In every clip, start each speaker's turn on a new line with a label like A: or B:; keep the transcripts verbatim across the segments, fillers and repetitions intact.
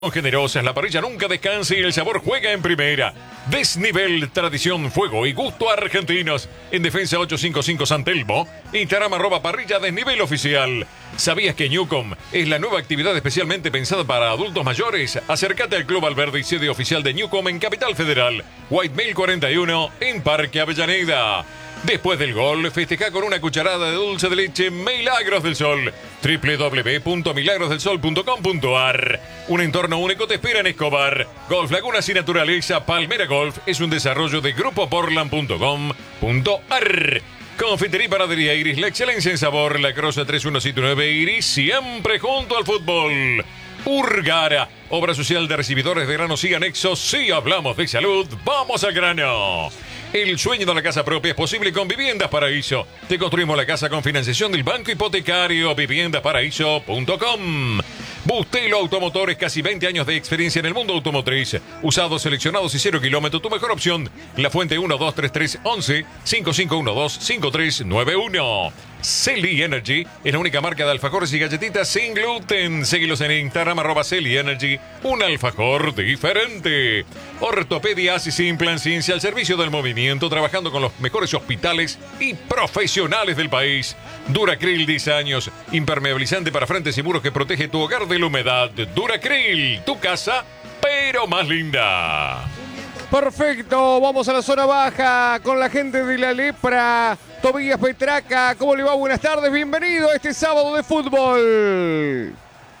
A: Generosas, la parrilla nunca descansa y el sabor juega en primera. Desnivel, tradición, fuego y gusto argentinos. En Defensa ochocientos cincuenta y cinco San Telmo, Instagram arroba parrilla desnivel oficial. ¿Sabías que Newcom es la nueva actividad especialmente pensada para adultos mayores? Acércate al Club Alberdi y sede oficial de Newcom en Capital Federal. White Mail cuarenta y uno en Parque Avellaneda. Después del gol, festeja con una cucharada de dulce de leche Milagros del Sol. doble u doble u doble u punto milagros del sol punto com punto a r. Un entorno único te espera en Escobar. Golf Lagunas y Naturaleza Palmera Golf es un desarrollo de grupo portland punto com punto a r. Confitería y Panadería Iris, la excelencia en sabor. La Crosa tres uno siete nueve Iris, siempre junto al fútbol. Urgara, obra social de recibidores de granos y anexos. Si hablamos de salud, vamos al grano. El sueño de la casa propia es posible con Viviendas Paraíso. Te construimos la casa con financiación del Banco Hipotecario. viviendas paraíso punto com. Bustelo Automotores, casi veinte años de experiencia en el mundo automotriz. Usados, seleccionados y cero kilómetros, tu mejor opción. La Fuente uno dos tres tres once cinco cinco uno dos cinco tres nueve uno. Celi Energy es la única marca de alfajores y galletitas sin gluten. Síguelos en Instagram, arroba Celi Energy, un alfajor diferente. Ortopedia Asis Implant, ciencia al servicio del movimiento, trabajando con los mejores hospitales y profesionales del país. Duracril, diez años, impermeabilizante para frentes y muros que protege tu hogar de la humedad. Duracril, tu casa, pero más linda.
B: Perfecto, vamos a la zona baja con la gente de la Lepra. Tobías Petraca, ¿cómo le va? Buenas tardes, bienvenido a este sábado de fútbol.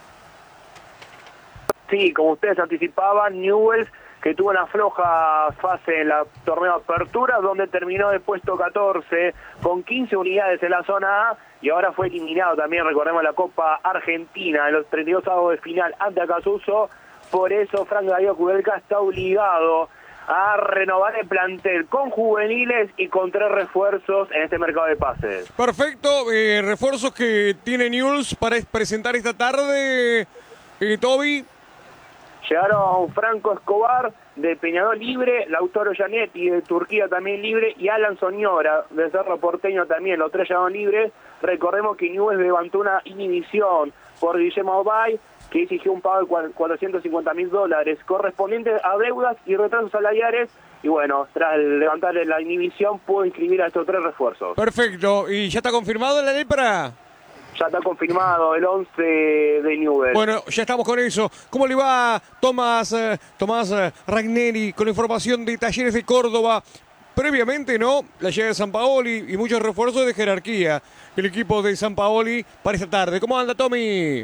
C: Sí, como ustedes anticipaban, Newell's, que tuvo una floja fase en la torneo Apertura, donde terminó de puesto catorce con quince unidades en la zona A, y ahora fue eliminado también, recordemos, la Copa Argentina en los treinta y dos avos de final ante Acasuso. Por eso Frank Darío Kudelka está obligado a renovar el plantel con juveniles y con tres refuerzos en este mercado de pases.
B: Perfecto, eh, refuerzos que tiene Newell's para presentar esta tarde, eh, Toby.
C: Llegaron Franco Escobar de Peñarol libre, Lautaro Giannetti de Turquía también libre y Alan Soñora de Cerro Porteño también, los tres llegaron libres. Recordemos que Newell's levantó una inhibición por Guillermo Obay, que exigió un pago de cuatrocientos cincuenta mil dólares correspondiente a deudas y retrasos salariales, y bueno, tras levantar la inhibición pudo inscribir a estos tres refuerzos.
B: Perfecto, ¿y ya está confirmado la Lepra?
C: Ya está confirmado el once de Newell's.
B: Bueno, ya estamos con eso. ¿Cómo le va Tomás, eh, Tomás eh, Ragneri con información de Talleres de Córdoba? Previamente, ¿no? La llegada de Sampaoli y muchos refuerzos de jerarquía. El equipo de Sampaoli para esta tarde. ¿Cómo anda, Tommy?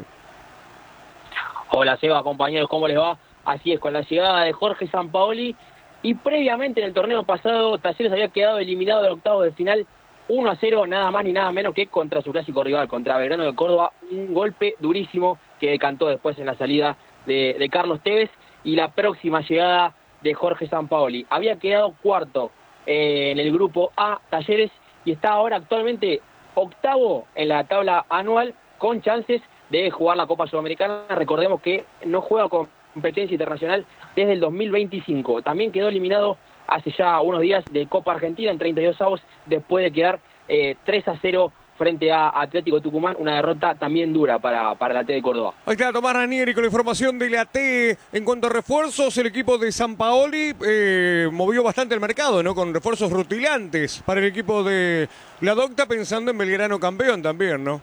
D: Hola, Seba, compañeros, ¿cómo les va? Así es, con la llegada de Jorge Sampaoli y previamente en el torneo pasado Talleres había quedado eliminado del octavo de final uno a cero, nada más ni nada menos que contra su clásico rival, contra Belgrano de Córdoba, un golpe durísimo que decantó después en la salida de, de Carlos Tevez y la próxima llegada de Jorge Sampaoli. Había quedado cuarto eh, en el grupo A, Talleres, y está ahora actualmente octavo en la tabla anual con chances de jugar la Copa Sudamericana. Recordemos que no juega competencia internacional desde el dos mil veinticinco. También quedó eliminado hace ya unos días de Copa Argentina en treinta y dos avos después de quedar eh, tres a cero frente a Atlético Tucumán, una derrota también dura para, para la T de Córdoba.
B: Ahí está Tomás Ranieri con la información de la T. En cuanto a refuerzos, el equipo de Sampaoli eh, movió bastante el mercado, ¿no? Con refuerzos rutilantes para el equipo de la Docta, pensando en Belgrano campeón también, ¿no?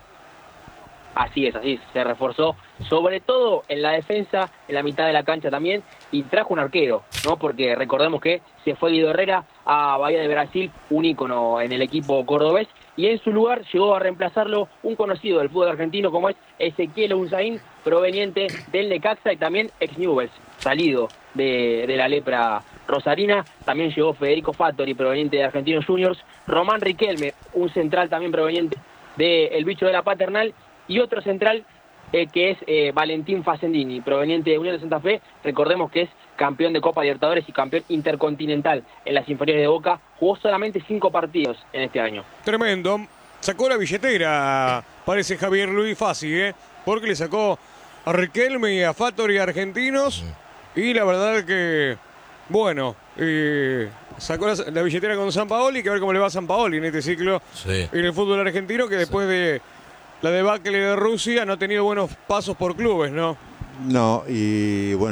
D: Así es, así es, se reforzó, sobre todo en la defensa, en la mitad de la cancha también, y trajo un arquero, ¿no? Porque recordemos que se fue Guido Herrera a Bahía de Brasil, un ícono en el equipo cordobés, y en su lugar llegó a reemplazarlo un conocido del fútbol argentino como es Ezequiel Unzaín, proveniente del Necaxa y también ex Newell's, salido de, de la Lepra rosarina. También llegó Federico Fattori, proveniente de Argentinos Juniors, Román Riquelme, un central también proveniente del bicho de la Paternal, y otro central eh, que es eh, Valentín Facendini, proveniente de Unión de Santa Fe. Recordemos que es campeón de Copa Libertadores y campeón intercontinental en las inferiores de Boca. Jugó solamente cinco partidos en este año.
B: Tremendo. Sacó la billetera, parece Javier Luis Fassi, ¿eh? Porque le sacó a Riquelme y a Fattori argentinos. Y la verdad que, bueno, eh, sacó la, la billetera con Sampaoli, que a ver cómo le va a Sampaoli en este ciclo, sí, en el fútbol argentino, que después sí. de la debacle de Rusia no ha tenido buenos pasos por clubes, ¿no?
E: No, y bueno.